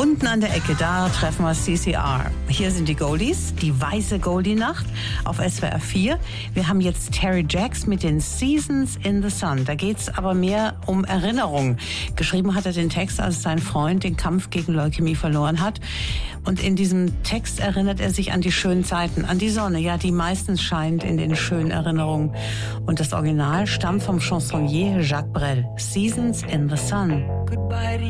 Unten an der Ecke, da treffen wir CCR. Hier sind die Goldies, die weiße Goldie-Nacht auf SWR 4. Wir haben jetzt Terry Jacks mit den Seasons in the Sun. Da geht's aber mehr um Erinnerung. Geschrieben hat er den Text, als sein Freund den Kampf gegen Leukämie verloren hat. Und in diesem Text erinnert er sich an die schönen Zeiten, an die Sonne, ja, die meistens scheint in den schönen Erinnerungen. Und das Original stammt vom Chansonnier Jacques Brel. Seasons in the Sun. Goodbye.